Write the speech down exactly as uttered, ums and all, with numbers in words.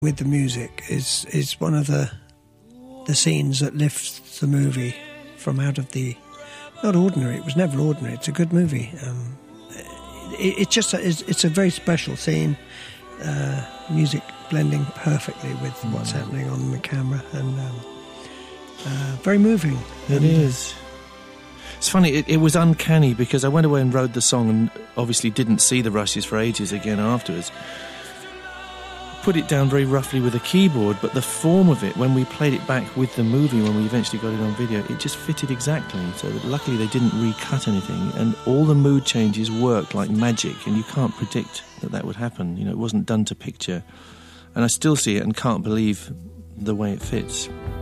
with the music is is one of the the scenes that lifts the movie from out of the not ordinary. It was never ordinary. It's a good movie. Um, it, it's just a, it's, it's a very special scene. Uh, music blending perfectly with mm. what's happening on the camera, and um, uh, very moving. It and, is. It's funny, it, it was uncanny because I went away and wrote the song and obviously didn't see the Rushes for ages again afterwards. Put it down very roughly with a keyboard, but the form of it, when we played it back with the movie, when we eventually got it on video, it just fitted exactly. So that luckily they didn't recut anything, and all the mood changes worked like magic, and you can't predict that that would happen. You know, it wasn't done to picture. And I still see it and can't believe the way it fits.